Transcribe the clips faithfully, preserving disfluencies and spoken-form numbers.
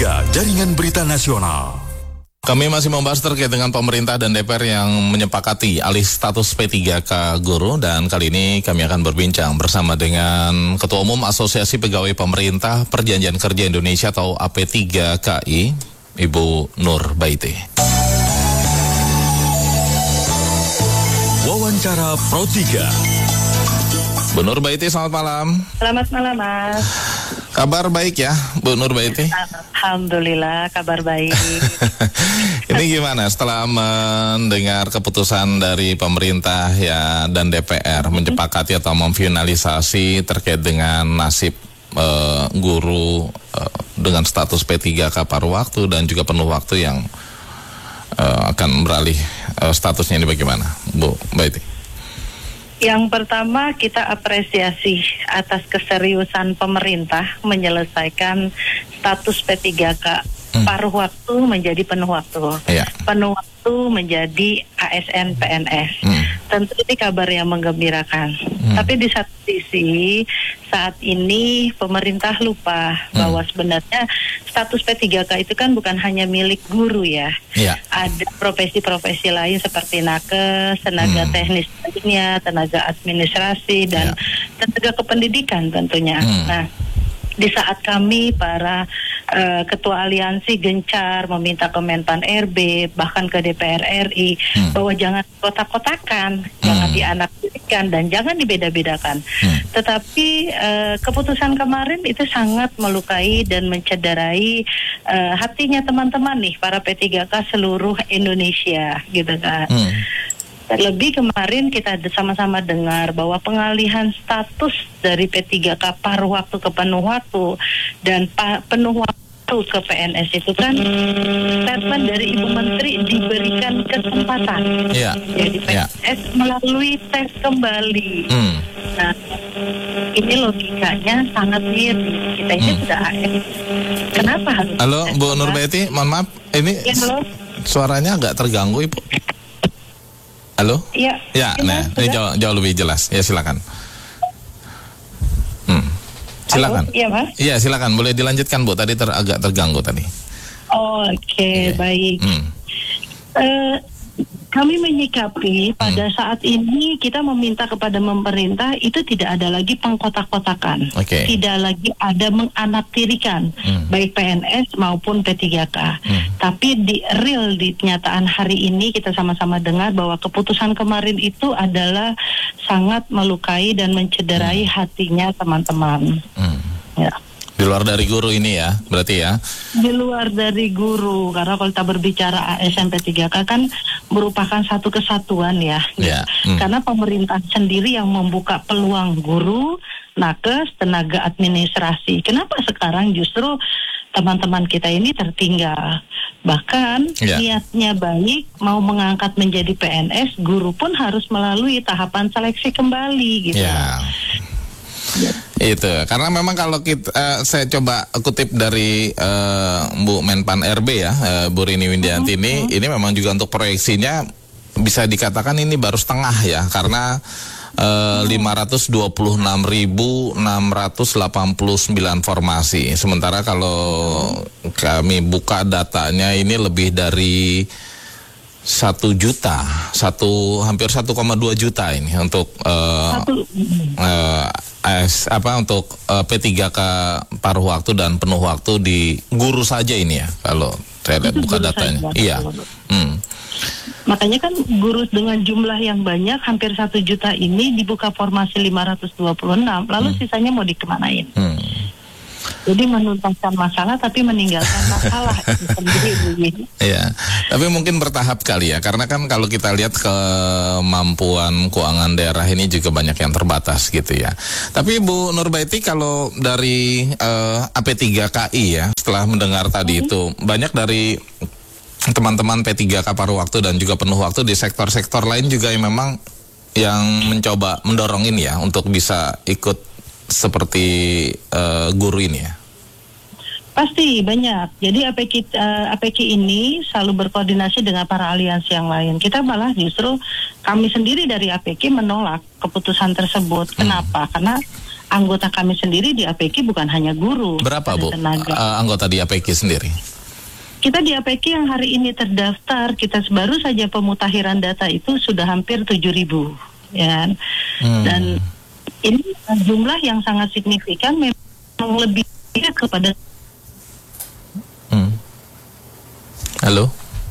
tiga Jaringan Berita Nasional. Kami masih membahas terkait dengan pemerintah dan D P R yang menyepakati alih status P tiga K guru, dan kali ini kami akan berbincang bersama dengan Ketua Umum Asosiasi Pegawai Pemerintah Perjanjian Kerja Indonesia atau A P tiga K I, Ibu Nurbaiti. Wawancara Pro tiga. Bu Nurbaiti, selamat malam. Selamat malam, Mas. Kabar baik ya, Bu Nurbaiti? Alhamdulillah, kabar baik. Ini gimana setelah mendengar keputusan dari pemerintah ya dan D P R menyepakati atau memfinalisasi terkait dengan nasib uh, guru uh, dengan status P tiga K paruh waktu dan juga penuh waktu yang uh, akan beralih uh, statusnya, ini bagaimana, Bu Baiti? Yang pertama, kita apresiasi atas keseriusan pemerintah menyelesaikan status P tiga K hmm. paruh waktu menjadi penuh waktu. Ya. Penuh waktu menjadi A S N P N S. Hmm. Tentu ini kabar yang menggembirakan. Hmm. Tapi di satu sisi, saat ini pemerintah lupa hmm. bahwa sebenarnya status P tiga K itu kan bukan hanya milik guru ya. Ya. Ada profesi-profesi lain seperti nakes, tenaga hmm. teknis lainnya, tenaga administrasi, dan ya. tenaga kependidikan tentunya. Hmm. Nah, di saat kami para uh, ketua aliansi gencar meminta ke Menpan R B bahkan ke D P R R I hmm. bahwa jangan kotak-kotakan, hmm. jangan dianak-tirikan dan jangan dibeda-bedakan. Hmm. Tetapi uh, keputusan kemarin itu sangat melukai dan mencederai uh, hatinya teman-teman nih para P tiga K seluruh Indonesia, gitu kan. Hmm. Terlebih kemarin kita sama-sama dengar bahwa pengalihan status dari P tiga K paruh waktu ke penuh waktu dan pa- penuh waktu ke P N S itu kan statement dari Ibu Menteri diberikan kesempatan. Yeah. Jadi P N S yeah. melalui tes kembali. Mm. Nah, ini logikanya sangat miris. Kita ini mm. sudah A S. Kenapa harus? Halo, Bu Nurbaiti, mohon maaf, ini ya, halo? Suaranya agak terganggu, Ibu. Halo? Iya. Ya, nah, ini jauh, jauh lebih jelas. Ya, silakan. Hmm. Silakan. Iya, Mas. Iya, silakan. Boleh dilanjutkan, Bu. Tadi ter agak terganggu tadi. Oh, Oke, okay, yeah. baik. Hmm. Uh, kami menyikapi pada hmm. saat ini kita meminta kepada pemerintah itu tidak ada lagi pengkotak-kotakan, okay. tidak lagi ada menganaktirikan hmm. baik P N S maupun P tiga K. Hmm. Tapi di real di kenyataan hari ini kita sama-sama dengar bahwa keputusan kemarin itu adalah sangat melukai dan mencederai hmm. hatinya teman-teman. Hmm. Ya. Di luar dari guru ini ya, berarti ya? Di luar dari guru, karena kalau kita berbicara A S N P tiga K kan merupakan satu kesatuan ya. Yeah. Mm. Karena pemerintah sendiri yang membuka peluang guru, nakes, tenaga administrasi. Kenapa sekarang justru teman-teman kita ini tertinggal? Bahkan yeah. niatnya baik, mau mengangkat menjadi P N S, guru pun harus melalui tahapan seleksi kembali gitu. Yeah. Itu karena memang kalau kita uh, saya coba kutip dari uh, Bu Menpan R B ya, uh, Bu Rini Windianti ini, uh-huh. ini memang juga untuk proyeksinya bisa dikatakan ini baru setengah ya, karena uh, lima ratus dua puluh enam ribu enam ratus delapan puluh sembilan formasi. Sementara kalau kami buka datanya ini lebih dari satu juta, satu hampir satu koma dua juta ini untuk uh, uh, as, apa untuk uh, P tiga K paruh waktu dan penuh waktu di guru saja ini ya, kalau saya lihat buka datanya. Saja, iya. Hmm. Makanya kan guru dengan jumlah yang banyak hampir satu juta ini dibuka formasi lima ratus dua puluh enam, lalu hmm. sisanya mau dikemanain? Hmm. Jadi menuntaskan masalah tapi meninggalkan masalah itu sendiri. Iya, tapi mungkin bertahap kali ya, karena kan kalau kita lihat kemampuan keuangan daerah ini juga banyak yang terbatas gitu ya. Tapi Bu Nurbaiti, kalau dari uh, A P tiga K I ya, setelah mendengar tadi hmm. itu banyak dari teman-teman P tiga K paruh waktu dan juga penuh waktu di sektor-sektor lain juga yang memang yang mencoba mendorong ini ya untuk bisa ikut seperti uh, guru ini ya. Pasti banyak. Jadi A P K, uh, A P K ini selalu berkoordinasi dengan para aliansi yang lain. Kita malah justru kami sendiri dari A P K menolak keputusan tersebut. Kenapa? Hmm. Karena anggota kami sendiri di A P K bukan hanya guru. Berapa Bu tenaga. uh, anggota di A P K sendiri? Kita di A P K yang hari ini terdaftar, kita baru saja pemutakhiran data itu sudah hampir tujuh ribu. Ya. Hmm. Dan ini jumlah yang sangat signifikan, memang lebih kepada. Hmm. Halo,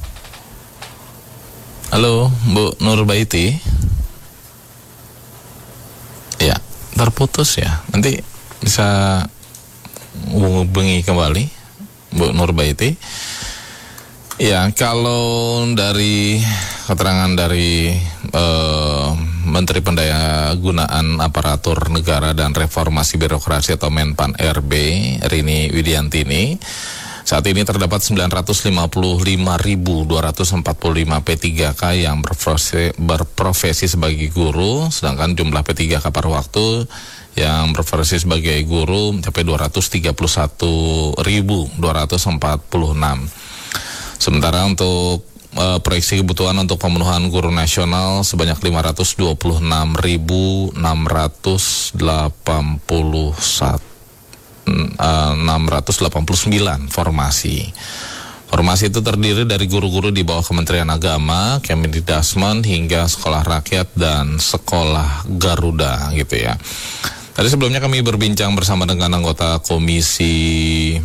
halo Bu Nurbaiti. Ya, terputus ya. Nanti bisa hubungi kembali Bu Nurbaiti. Ya, kalau dari keterangan dari eh, Menteri Pendayagunaan Aparatur Negara dan Reformasi Birokrasi atau Menpan R B, Rini Widiantini, saat ini terdapat sembilan ratus lima puluh lima ribu dua ratus empat puluh lima P tiga K yang berprofesi, berprofesi sebagai guru, sedangkan jumlah P tiga K paruh waktu yang berprofesi sebagai guru mencapai dua ratus tiga puluh satu ribu dua ratus empat puluh enam. Sementara untuk uh, proyeksi kebutuhan untuk pemenuhan guru nasional sebanyak lima ratus dua puluh enam ribu enam ratus delapan puluh satu, enam ratus delapan puluh sembilan formasi. Formasi itu terdiri dari guru-guru di bawah Kementerian Agama, Kemendikbud hingga sekolah rakyat dan sekolah Garuda gitu ya. Tadi sebelumnya kami berbincang bersama dengan anggota Komisi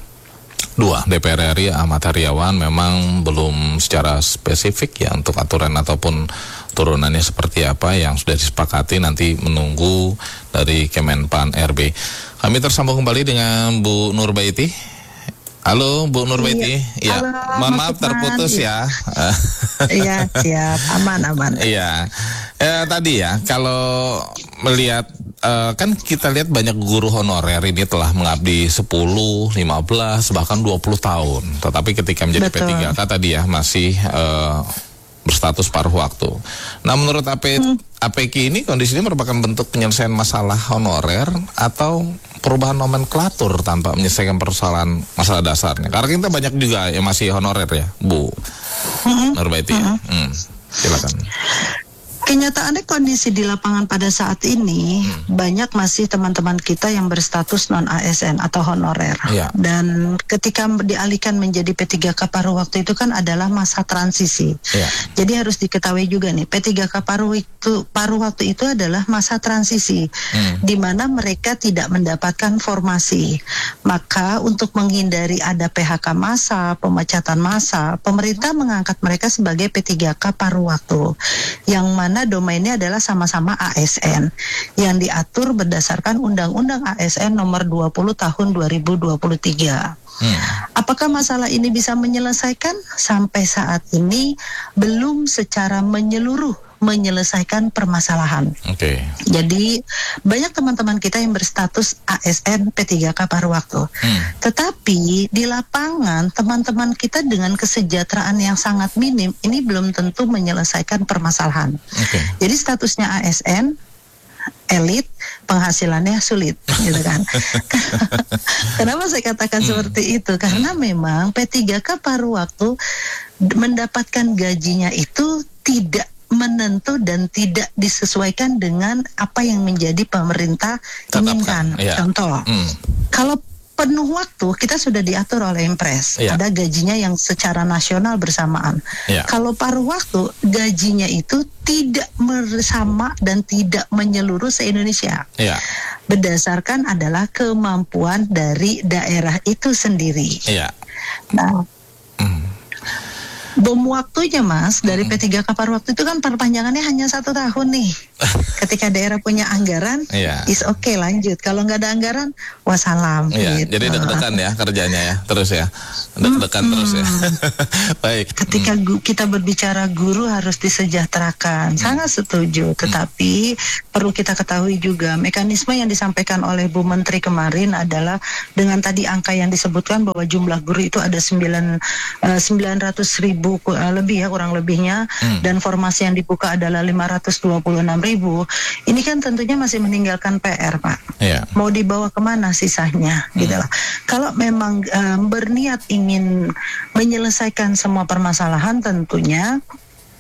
dua D P R R I Ahmad Heriawan, memang belum secara spesifik ya untuk aturan ataupun turunannya seperti apa yang sudah disepakati, nanti menunggu dari Kemenpan R B. Kami tersambung kembali dengan Bu Nurbaiti. Halo Bu Nurbaiti. Iya. Ya, Halo, mohon maaf terputus ya. Iya, siap, aman-aman. Iya. Eh, tadi ya, kalau melihat Uh, kan kita lihat banyak guru honorer ini telah mengabdi sepuluh, lima belas, bahkan dua puluh tahun. Tetapi ketika menjadi Betul. P tiga K tadi ya masih uh, berstatus paruh waktu. Nah, menurut A P, hmm. A P K ini kondisi ini merupakan bentuk penyelesaian masalah honorer atau perubahan nomenklatur tanpa menyelesaikan persoalan masalah dasarnya. Karena kita banyak juga yang masih honorer ya, Bu hmm. Nurbaiti. Hmm. Hmm. Silakan. Kenyataannya kondisi di lapangan pada saat ini hmm. banyak masih teman-teman kita yang berstatus non A S N atau honorer. Ya. Dan ketika dialihkan menjadi P tiga K paruh waktu itu kan adalah masa transisi. Ya. Jadi harus diketahui juga nih, P tiga K paruh itu paruh waktu itu adalah masa transisi hmm. di mana mereka tidak mendapatkan formasi. Maka untuk menghindari ada P H K massa, pemecatan massa, pemerintah mengangkat mereka sebagai P tiga K paruh waktu. Yang mana Mana domainnya adalah sama-sama A S N yang diatur berdasarkan Undang-Undang A S N nomor dua puluh tahun dua ribu dua puluh tiga. Hmm. Apakah masalah ini bisa menyelesaikan? Sampai saat ini belum secara menyeluruh menyelesaikan permasalahan. Oke. Okay. Jadi banyak teman-teman kita yang berstatus A S N P tiga K paruh waktu. Hmm. Tetapi di lapangan teman-teman kita dengan kesejahteraan yang sangat minim ini belum tentu menyelesaikan permasalahan. Okay. Jadi statusnya A S N elit, penghasilannya sulit, gitu kan? Kenapa saya katakan hmm. seperti itu? Karena memang P tiga K paruh waktu mendapatkan gajinya itu tidak menentu dan tidak disesuaikan dengan apa yang menjadi pemerintah inginkan. Ya. Contoh, hmm. kalau penuh waktu kita sudah diatur oleh Impres, ya. Ada gajinya yang secara nasional bersamaan. Ya. Kalau paruh waktu gajinya itu tidak bersama dan tidak menyeluruh se-Indonesia. Ya. Berdasarkan adalah kemampuan dari daerah itu sendiri. Ya. Nah. Hmm. Bom waktunya Mas dari P tiga K paruh waktu itu kan perpanjangannya hanya satu tahun nih. Ketika daerah punya anggaran, yeah. is oke okay, lanjut. Kalau nggak ada anggaran, wassalam. Yeah, gitu. Jadi deg-degan ya kerjanya ya, terus ya, deg-degan hmm. terus ya. Baik. Ketika gu- kita berbicara guru harus disejahterakan, hmm. sangat setuju. Tetapi hmm. perlu kita ketahui juga mekanisme yang disampaikan oleh Bu Menteri kemarin adalah dengan tadi angka yang disebutkan bahwa jumlah guru itu ada sembilan ratus ribu lebih ya kurang lebihnya hmm. dan formasi yang dibuka adalah lima ratus dua puluh enam ribu. Ini kan tentunya masih meninggalkan P R Pak. Yeah. Mau dibawa kemana sisanya hmm. gitu lah. Kalau memang um, berniat ingin menyelesaikan semua permasalahan tentunya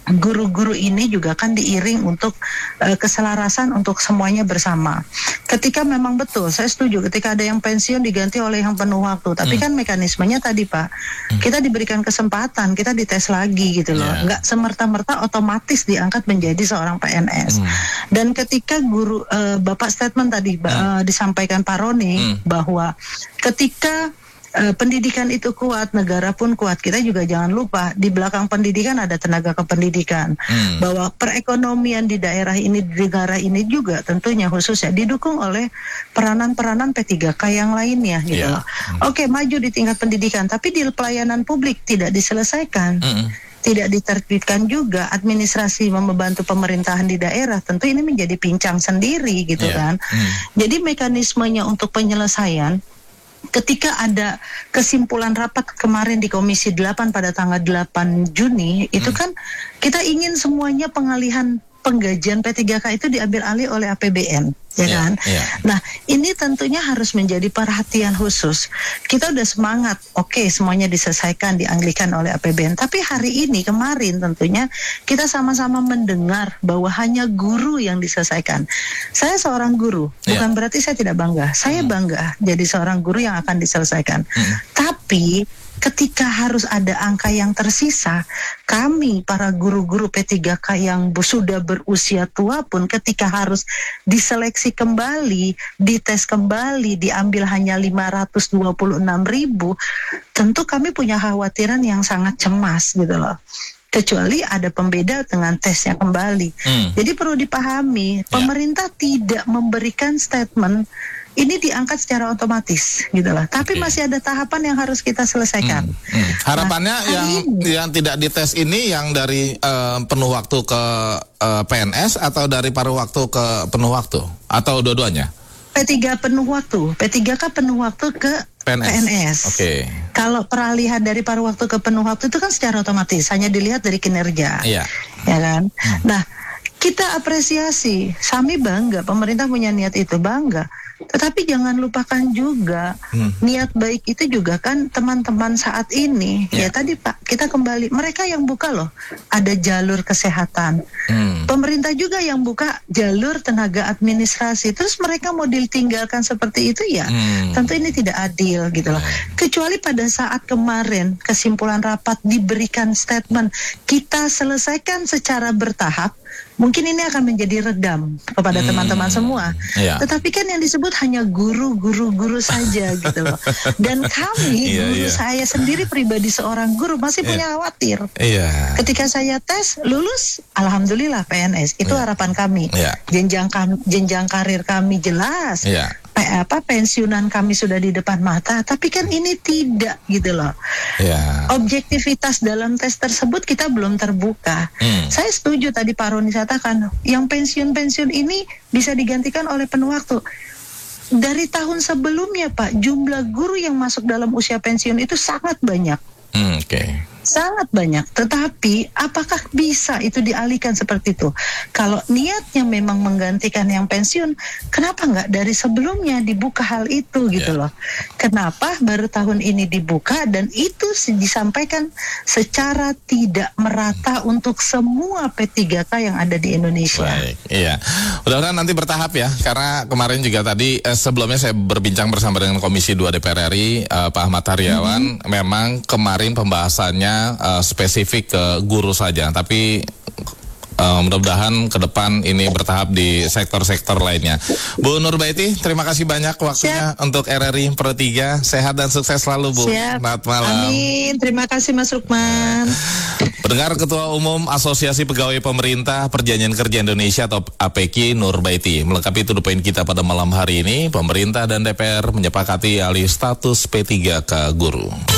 guru-guru ini juga kan diiring untuk uh, keselarasan untuk semuanya bersama. Ketika memang betul, saya setuju ketika ada yang pensiun diganti oleh yang penuh waktu. Tapi hmm. kan mekanismenya tadi Pak, hmm. kita diberikan kesempatan, kita dites lagi gitu loh. Yeah. Nggak semerta-merta otomatis diangkat menjadi seorang P N S. Hmm. Dan ketika guru uh, Bapak statement tadi hmm. uh, disampaikan Pak Roni hmm. bahwa ketika Uh, pendidikan itu kuat, negara pun kuat. Kita juga jangan lupa di belakang pendidikan ada tenaga kependidikan. Hmm. Bahwa perekonomian di daerah ini, di negara ini juga tentunya khususnya didukung oleh peranan-peranan P tiga K yang lainnya gitu yeah. loh. Hmm. Oke, maju di tingkat pendidikan, tapi di pelayanan publik tidak diselesaikan. Hmm. Tidak diterbitkan juga administrasi membantu pemerintahan di daerah, tentu ini menjadi pincang sendiri gitu yeah. kan. Hmm. Jadi mekanismenya untuk penyelesaian ketika ada kesimpulan rapat kemarin di Komisi delapan pada tanggal delapan Juni, itu hmm. kan kita ingin semuanya pengalihan penggajian P tiga K itu diambil alih oleh A P B N, ya yeah, kan? Yeah. Nah, ini tentunya harus menjadi perhatian khusus. Kita udah semangat, oke okay, semuanya diselesaikan, dialihkan oleh A P B N. Tapi hari ini, kemarin tentunya kita sama-sama mendengar bahwa hanya guru yang diselesaikan. Saya seorang guru, yeah. bukan berarti saya tidak bangga. Saya hmm. bangga jadi seorang guru yang akan diselesaikan. Hmm. Tapi ketika harus ada angka yang tersisa, kami para guru-guru P tiga K yang sudah berusia tua pun ketika harus diseleksi kembali, dites kembali, diambil hanya lima ratus dua puluh enam ribu, tentu kami punya khawatiran yang sangat cemas gitu loh. Kecuali ada pembeda dengan tesnya kembali. Hmm. Jadi perlu dipahami, pemerintah ya. tidak memberikan statement ini diangkat secara otomatis gitu loh. Tapi okay. masih ada tahapan yang harus kita selesaikan. Hmm. Hmm. Harapannya nah, yang ini, yang tidak dites ini yang dari uh, penuh waktu ke uh, P N S atau dari paruh waktu ke penuh waktu atau dua-duanya? P tiga penuh waktu, P tiga K penuh waktu ke P N S. P N S. Oke. Okay. Kalau peralihan dari paruh waktu ke penuh waktu itu kan secara otomatis hanya dilihat dari kinerja. Iya. Ya kan? Hmm. Nah, kita apresiasi, kami bangga, pemerintah punya niat itu, bangga. Tetapi jangan lupakan juga hmm. niat baik itu juga kan teman-teman saat ini. Yeah. Ya tadi Pak, kita kembali, mereka yang buka loh, ada jalur kesehatan. Hmm. Pemerintah juga yang buka jalur tenaga administrasi. Terus mereka mau ditinggalkan seperti itu ya, hmm. tentu ini tidak adil gitu loh. Kecuali pada saat kemarin kesimpulan rapat diberikan statement, kita selesaikan secara bertahap. Mungkin ini akan menjadi redam kepada hmm. teman-teman semua. Yeah. Tetapi kan yang disebut hanya guru-guru-guru saja gitu loh. Dan kami, yeah, guru yeah. saya sendiri pribadi seorang guru masih yeah. punya khawatir. Yeah. Ketika saya tes, lulus, alhamdulillah P N S. Itu yeah. harapan kami. Yeah. Jenjang kami, jenjang karir kami jelas. Yeah. apa pensiunan kami sudah di depan mata, tapi kan ini tidak gitu loh. Yeah. Objektivitas dalam tes tersebut kita belum terbuka. Hmm. Saya setuju tadi Pak Roni katakan, yang pensiun-pensiun ini bisa digantikan oleh penuh waktu. Dari tahun sebelumnya Pak, jumlah guru yang masuk dalam usia pensiun itu sangat banyak. Hmm, Oke. Okay. Sangat banyak, tetapi apakah bisa itu dialihkan seperti itu? Kalau niatnya memang menggantikan yang pensiun, kenapa nggak dari sebelumnya dibuka hal itu gitu yeah. loh? Kenapa baru tahun ini dibuka dan itu disampaikan secara tidak merata untuk semua P tiga K yang ada di Indonesia? Baik, iya. Mudah-mudahan nanti bertahap ya, karena kemarin juga tadi eh, sebelumnya saya berbincang bersama dengan Komisi dua D P R R I, eh, Pak Ahmad Haryawan, mm-hmm. memang kemarin pembahasannya Uh, spesifik ke guru saja, tapi uh, mudah-mudahan ke depan ini bertahap di sektor-sektor lainnya. Bu Nurbaiti, terima kasih banyak waktunya Siap. untuk R R I Pro tiga. Sehat dan sukses selalu Bu. Siap. Selamat malam. Amin. Terima kasih Mas Lukman. Pendengar, Ketua Umum Asosiasi Pegawai Pemerintah Perjanjian Kerja Indonesia atau A P K I Nurbaiti. Melengkapi to the point kita pada malam hari ini, pemerintah dan D P R menyepakati alih status P tiga K guru.